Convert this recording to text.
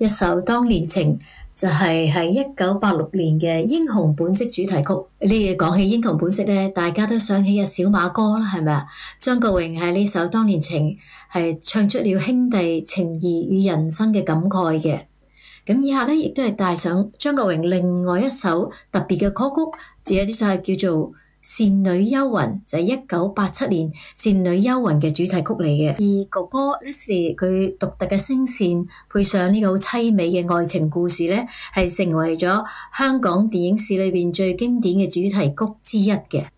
一首當年情就係1986年嘅英雄本色主題曲。你講起英雄本色咧，大家都想起小馬哥啦，係咪啊？張國榮喺呢首當年情係唱出了兄弟情誼與人生嘅感慨嘅。咁以下咧亦都係帶上張國榮另外一首特別嘅歌曲，就有呢首係叫做倩女幽魂，就係1987年倩女幽魂嘅主題曲嚟嘅。而哥哥 Leslie 佢獨特嘅聲線配上呢個好淒美嘅愛情故事咧，係成為咗香港電影史裏邊最經典嘅主題曲之一嘅。